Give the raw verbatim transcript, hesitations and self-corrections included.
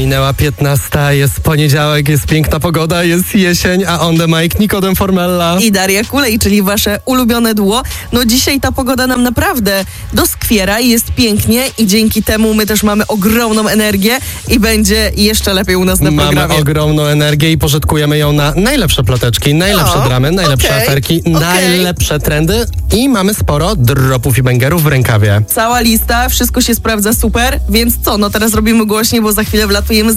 Minęła piętnasta, jest poniedziałek, jest piękna pogoda, jest jesień, a on the mic Nikodem Formella i Daria Kulej, czyli wasze ulubione duo. No dzisiaj ta pogoda nam naprawdę doskwiera i jest pięknie i dzięki temu my też mamy ogromną energię i będzie jeszcze lepiej u nas na Mamy programie. Mamy ogromną energię i pożytkujemy ją na najlepsze ploteczki, najlepsze no, dramy, najlepsze okay, aferki, okay. najlepsze trendy i mamy sporo dropów i bangerów w rękawie. Cała lista, wszystko się sprawdza super, więc co, no teraz robimy głośniej, bo za chwilę wlatujemy z